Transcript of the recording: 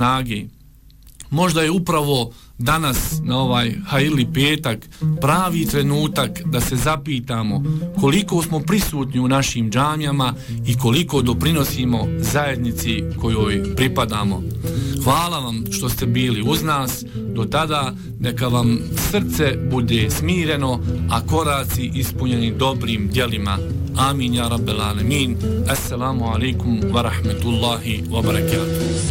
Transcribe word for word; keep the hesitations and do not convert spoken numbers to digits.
snage. Možda je upravo danas na ovaj Hajili petak pravi trenutak da se zapitamo koliko smo prisutni u našim džamijama i koliko doprinosimo zajednici kojoj pripadamo. Hvala vam što ste bili uz nas. Do tada neka vam srce bude smireno, a koraci ispunjeni dobrim djelima. Amin ja rabbel alemin. Assalamu alaikum wa rahmetullahi wa barakatuh.